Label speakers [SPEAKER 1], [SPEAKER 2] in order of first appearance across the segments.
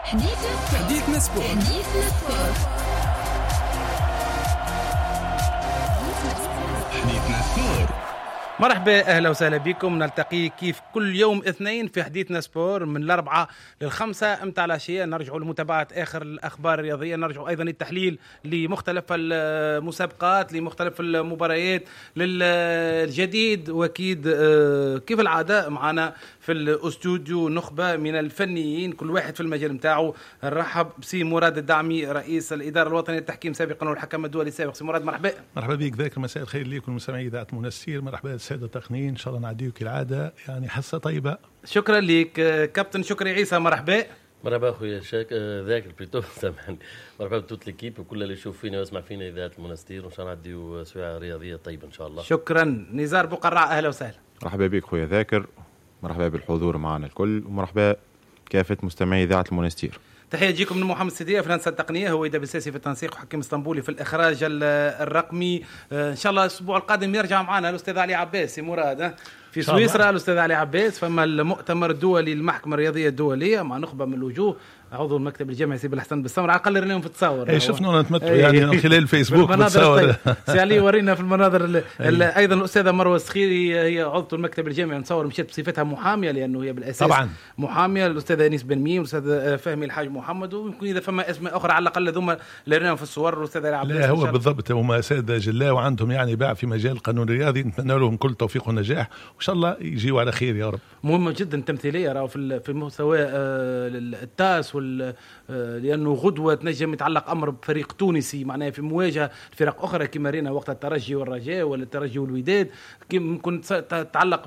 [SPEAKER 1] حديثنا سبورت. مرحبا، أهلا وسهلا بكم. نلتقي كيف كل يوم اثنين في حديثنا سبور من 4 ل5 متاع العشية. نرجعوا لمتابعة آخر الأخبار الرياضية، نرجعوا أيضا للتحليل لمختلف المسابقات، لمختلف المباريات، للجديد. وأكيد كيف العادة معنا في الاستوديو نخبة من الفنيين كل واحد في المجال متاعه. نرحب بسي مراد الدعمي، رئيس الإدارة الوطنية للتحكيم سابقا والحكم الدولي السابق. سي مراد مرحبا.
[SPEAKER 2] مرحبا بك. ذاك مساء الخير لكم مستمعي إذاعة منسير. مرحبا السادة التقنيين، إن شاء الله نعديو كالعادة يعني حصة طيبة.
[SPEAKER 1] شكرا لك كابتن شكري عيسى. مرحبا.
[SPEAKER 3] مرحبا اخويا شاك ذاكر بليتو سامحني. مرحبا بتوت ليكيب وكل اللي يشوف فينا ويسمع فينا اذاعه المنستير، وان شاء الله نعديو ساعه رياضيه طيبه ان شاء الله.
[SPEAKER 1] شكرا. نزار بقراء اهلا وسهلا.
[SPEAKER 4] مرحبا بك خويا ذاكر، مرحبا بالحضور معنا الكل، ومرحبا كافه مستمعي اذاعه المنستير.
[SPEAKER 1] تحية تجيكم من محمد السيدية في الهندسة التقنية، هو إيدا بالساسي في التنسيق، وحكيم اسطنبولي في الإخراج الرقمي. إن شاء الله الأسبوع القادم يرجع معنا الأستاذ علي عباس مراد في سويسرا. الأستاذ علي عباس فما المؤتمر الدولي للمحكمة الرياضية الدولية مع نخبة من الوجوه، عضو المكتب الجامعي سيب الحسن بالسمر. على الأقل رناهم في التصاور.
[SPEAKER 2] اي شفنا نتمتعوا يعني من خلال الفيسبوك
[SPEAKER 1] بالتصور. سي علي ورينا في المناظر. ايضا الاستاذه مروه السخيري هي عضو المكتب الجامعي، نتصور مشيت بصفتها محاميه لانه هي بالاساس
[SPEAKER 2] طبعا
[SPEAKER 1] محاميه. الاستاذ انيس بن ميم، الاستاذ فهمي الحاج محمد، ويمكن اذا فما اسماء اخرى على الاقل ذوما اللي ريناهم في الصور. الاستاذ علي عباس
[SPEAKER 2] لا هو بالضبط هما ساده جلاء وعندهم يعني باع في مجال القانون الرياضي. نتمنى لهم كل توفيق ونجاح وان شاء الله يجيوا على خير يا رب.
[SPEAKER 1] مهمه جدا التمثيليه راهو في مستوى التاس لأنه غدوة تنجم يتعلق أمر بفريق تونسي معناه في مواجهة فرق أخرى كما رينا وقت الترجي والرجاء ولا الترجي والوداد. ممكن تتعلق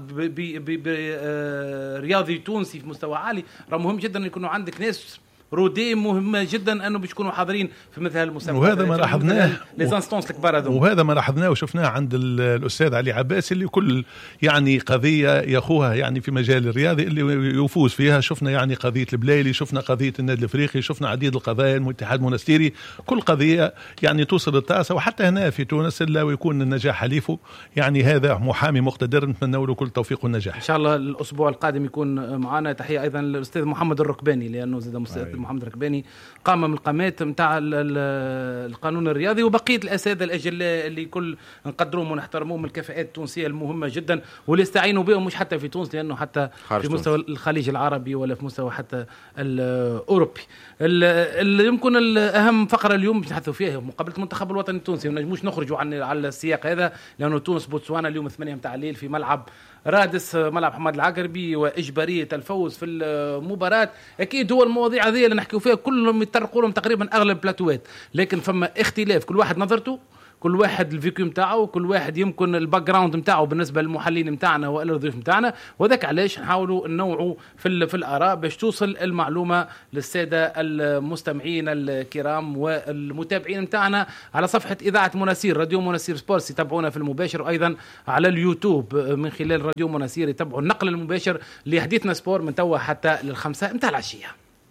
[SPEAKER 1] برياضي تونسي في مستوى عالي. راه مهم جدا يكونوا عندك ناس رودي مهمة جدا أنه بيكونوا حاضرين في مثل هالمسابقة.
[SPEAKER 2] وهذا ما لاحظناه
[SPEAKER 1] لزانستونس الكبار هذول،
[SPEAKER 2] وهذا ما لاحظناه وشفناه عند الأستاذ علي عباس اللي كل يعني قضية يأخوها يعني في مجال الرياضي اللي يفوز فيها. شفنا يعني قضية البلايلي، شفنا قضية النادي الأفريقي، شفنا عديد القضايا الاتحاد المنستيري، كل قضية يعني توصل التاسة. وحتى هنا في تونس إلا ويكون النجاح حليفه. يعني هذا محامي مقتدر، نتمنى له كل توفيق والنجاح
[SPEAKER 1] إن شاء الله. الأسبوع القادم يكون معنا. تحية أيضا الأستاذ محمد الركباني لأنه زاد محمد الركباني قام من القامات متاع القانون الرياضي، وبقية الأساتذة الأجلاء اللي كل نقدروهم ونحترموهم، الكفاءات التونسية المهمة جدا واللي استعينوا بهم مش حتى في تونس لأنه حتى في مستوى الخليج العربي ولا في مستوى حتى الأوروبي. اللي يمكن الأهم فقرة اليوم نحثوا فيها مقابلة المنتخب الوطني التونسي. ونجموش نخرجوا على السياق هذا لأنه تونس بوتسوانا اليوم 8 متاع الليل في ملعب رادس، ملعب حماد العقربي، وإجبارية الفوز في المباراة. أكيد هو المواضيع هذه اللي نحكيوا فيها كلهم يتطرقوا لهم تقريبا أغلب بلاتوات، لكن فما اختلاف كل واحد نظرته، كل واحد الفيكيو متاعه، كل واحد يمكن الباك جراوند متاعه بالنسبه للمحللين متاعنا والضيوف متاعنا. وذاك علاش نحاولوا ننوعوا في الآراء باش توصل المعلومه للساده المستمعين الكرام والمتابعين متاعنا على صفحه اذاعه مناسير راديو مناسير سبورتس. يتابعونا في المباشر، وايضا على اليوتيوب من خلال راديو مناسير يتابعوا النقل المباشر لحديثنا سبور من توا حتى 5 متاع العشيه.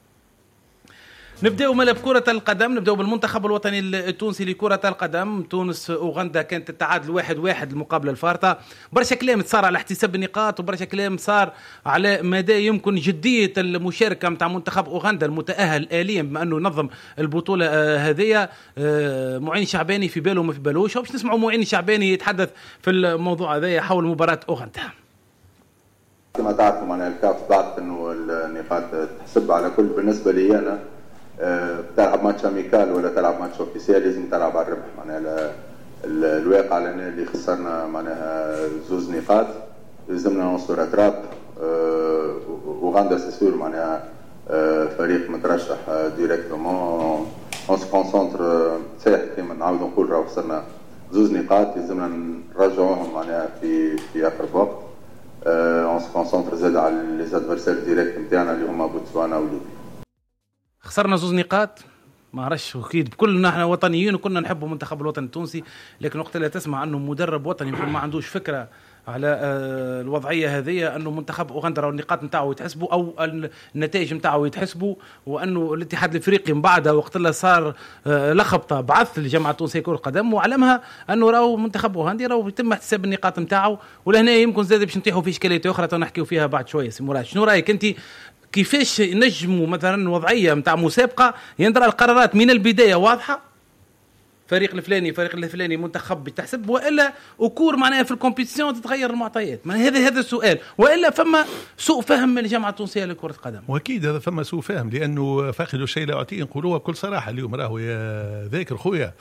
[SPEAKER 1] نبدأ ملعب كرة القدم، نبدأ بالمنتخب الوطني التونسي لكرة القدم. تونس أوغندا كانت التعادل 1-1 المقابلة الفارطة. برشا كلام صار على احتساب النقاط، وبرشا كلام صار على مدى يمكن جدية المشاركة متاع منتخب أوغندا المتأهل آليا بما أنه نظم البطولة هذه. معين شعباني في باله وما في بالوش، باش نسمعوا معين شعباني يتحدث في الموضوع هذا حول مباراة أوغندا.
[SPEAKER 5] كما تعرفوا معناها الكاف بعث انه النقاط تحسب على كل. بالنسبه لي انا تلعب ماتش اميكال ولا تلعب ماتش اوفيسيال لازم تلعب على الربح. معناها الواقع لنا اللي خسرنا معناها 2 نقاط، لازمنا نوصلوا اتراب. اوغندا سيسور معناها فريق مترشح ديريكتومون. اون سو كونسونتر صحيح كما نعاودوا نقول راه خسرنا 2 نقاط، لازمنا نرجعوهم معناها في اخر وقت. اون سو كونسونتر زاد على لي زادفيرسير ديريكت نتاعنا اللي هما بوتسوانا وليبيا.
[SPEAKER 1] خسرنا 2 نقاط، ما عرفش اكيد كلنا احنا وطنيين وكنا نحبوا المنتخب الوطني التونسي، لكن وقت اللي تسمع انه مدرب وطني ما عندوش فكره على الوضعيه هذه، انه منتخب اوغندا راه النقاط نتاعو يتحسبوا او النتائج نتاعو يتحسبوا، وانه الاتحاد الافريقي من بعدها وقت اللي صار لخبطه بعث الجامعه التونسيه كره القدم وعلمها انه راهو منتخب اوغندا راهو يتم احتساب النقاط نتاعو. ولهنا يمكن زاد باش نطيحوا في اشكاليه اخرى تنحكيوا فيها بعد شويه. سي مراد، شنو رايك انت كيفاش نجموا مثلا وضعيه نتاع مسابقه يندرى القرارات من البدايه واضحه، فريق الفلاني منتخب بتحسب، والا اكور معناها في الكومبيتيسيون تتغير المعطيات. هذا السؤال، والا فما سوء فهم من الجامعه التونسيه لكره القدم.
[SPEAKER 2] واكيد هذا فما سوء فهم، لانه فاقد الشيء لا يعطيه، نقولوها بكل صراحه. اليوم راهو يا ذاكر خويا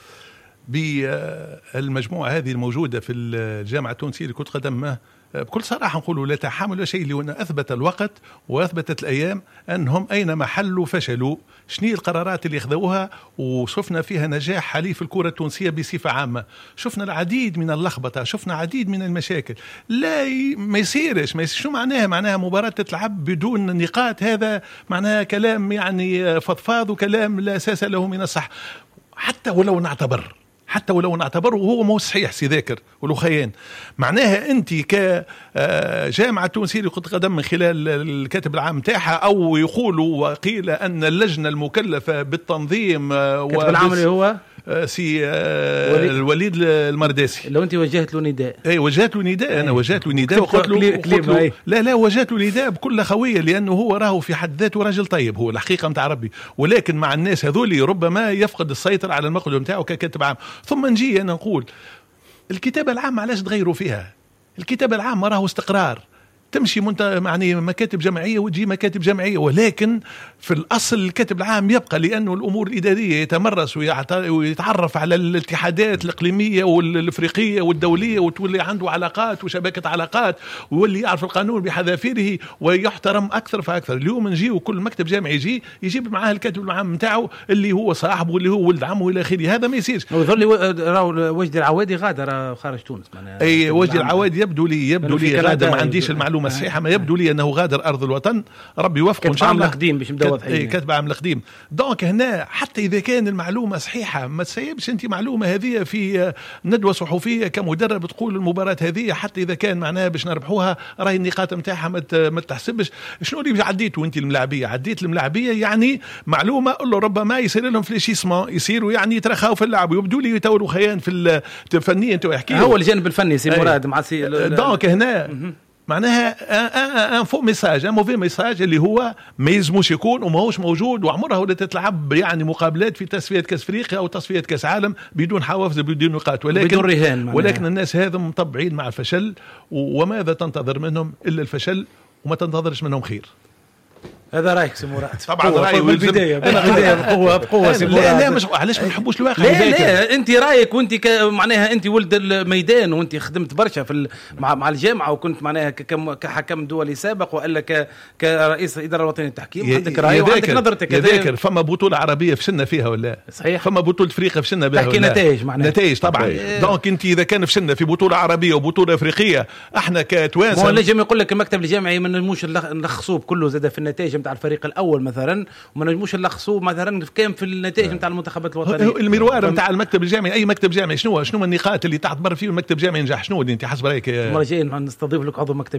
[SPEAKER 2] بالمجموعه هذه الموجوده في الجامعه التونسيه لكره القدم، بكل صراحة نقولوا لا تحامل ولا شيء، لأن أثبت الوقت وأثبتت الأيام أنهم أينما حلوا فشلوا. شنو القرارات اللي أخذوها وشفنا فيها نجاح حليف الكرة التونسية بصفة عامة؟ شفنا العديد من اللخبطة، شفنا عديد من المشاكل. لا ما يصيرش شو معناها مباراة تتلعب بدون نقاط؟ هذا معناها كلام يعني فضفاض وكلام لا أساس له من الصح. حتى ولو نعتبر وهو مو صحيح سي ذاكر ولو خيان، معناها انت كجامعه تونسيه لكرة القدم من خلال الكاتب العام تاعها، او يقولوا وقيل ان اللجنه المكلفه بالتنظيم
[SPEAKER 1] الكاتب العام اللي هو
[SPEAKER 2] سي الوليد المرداسي.
[SPEAKER 1] لو انت وجهت له نداء،
[SPEAKER 2] وجهت له نداء، انا وجهت له نداء وقلت له لا وجهت له نداء بكل خويه، لانه هو راهو في حد ذاته راجل طيب، هو الحقيقه نتاع ربي، ولكن مع الناس هذول ربما يفقد السيطره على المقعد نتاعو ككاتب عام. ثم نجي انا نقول الكتابه العامه علاش تغيروا فيها؟ الكتابه العامه راهو استقرار، تمشي يعني مكاتب جمعية وتجي مكاتب جمعية، ولكن في الأصل الكاتب العام يبقى، لأنه الأمور الإدارية يتمرس ويتعرف على الاتحادات الإقليمية والإفريقية والدولية، وتولي عنده علاقات وشبكة علاقات، ويولي يعرف القانون بحذافيره ويحترم أكثر فأكثر. اليوم نجي وكل مكتب جامعي يجيب معاه الكاتب العام نتاعو اللي هو صاحبه واللي هو ولد عمه إلى آخره. هذا ما يصيرش.
[SPEAKER 1] وجدي العوادي غادر خارج تونس.
[SPEAKER 2] أي وجدي العوادي يبدو لي غادر، ما عنديش المعلومة الصحيحة، ما يبدو لي أنه غادر أرض الوطن، ربي يوفقه إن شاء الله.
[SPEAKER 1] قديم باش نبداو واضحين.
[SPEAKER 2] كتب عام القديم. دونك هنا حتى إذا كان المعلومة صحيحة، ما تسيبش أنت معلومة هذه في ندوة صحفية كمدرب تقول المباراة هذه حتى إذا كان معناها باش نربحوها راهي النقاط متاعها ما تحسبش. شنو اللي عديتوا أنت الملاعبية؟ عديت الملاعبية يعني معلومة له ربما يصير لهم فليشيسمون، يصيروا يعني يترخاو في اللعب ويبدو لي يتوروا خيان في الفنية. أنتوا يحكي
[SPEAKER 1] هو الجانب الفني سي مراد مع سي
[SPEAKER 2] دونك هنا معناها ان فو ميساج، ان موفي ميساج اللي هو ما يلزموش يكون وما هوش موجود، وعمرها ولا تتلعب يعني مقابلات في تصفيات كاس افريقيا او تصفيات كاس عالم بدون حوافز بدون نقاط،
[SPEAKER 1] بدون رهان.
[SPEAKER 2] ولكن الناس هذا مطبعين مع الفشل، وماذا تنتظر منهم الا الفشل، وما تنتظرش منهم خير.
[SPEAKER 1] هذا رايك سي مراد؟
[SPEAKER 2] طبعا رايي
[SPEAKER 1] بالبدايه بقوه سي مراد.
[SPEAKER 2] لا مش علاش ما نحبوش الواقع.
[SPEAKER 1] لا انت رايك، وانت معناها انت ولد الميدان، وانت خدمت برشا في مع الجامعه، وكنت معناها كحكم دولي سابق، والا كرئيس الاداره الوطنيه للتحكيم، عندك راي وعندك نظرتك.
[SPEAKER 2] ذاكر فما بطوله عربيه فشلنا فيها ولا
[SPEAKER 1] صحيح؟
[SPEAKER 2] فما بطوله افريقيا فشلنا بها
[SPEAKER 1] تحكي نتائج، معناها
[SPEAKER 2] نتائج طبعا. دونك انت اذا كان فشلنا في بطوله عربيه وبطوله افريقيه، احنا كتوانسه
[SPEAKER 1] هو نجم يقول لك المكتب الجامعي ما نجموش نلخصوه كله زاد في النتائج نتاع الفريق الاول مثلا، وما نجموش نلخصوه مثلا كان في النتائج نتاع المنتخبات الوطنيه.
[SPEAKER 2] المروار نتاع المكتب الجامعي، اي مكتب جامعي شنو النقاط اللي تعتبر فيه المكتب الجامعي ينجح؟ شنو اللي انت حسب رايك؟
[SPEAKER 1] المره الجايه نستضيف لك عضو مكتب